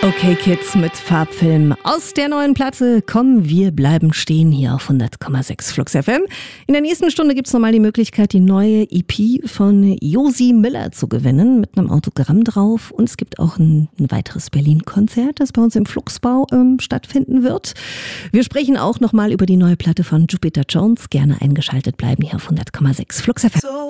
Okay Kids mit Farbfilm aus der neuen Platte Komm, wir bleiben stehen hier auf 100,6 Flux FM. In der nächsten Stunde gibt es nochmal die Möglichkeit, die neue EP von Josi Müller zu gewinnen mit einem Autogramm drauf. Und es gibt auch ein weiteres Berlin-Konzert, das bei uns im Fluxbau stattfinden wird. Wir sprechen auch nochmal über die neue Platte von Jupiter Jones. Gerne eingeschaltet bleiben hier auf 100,6 Flux FM.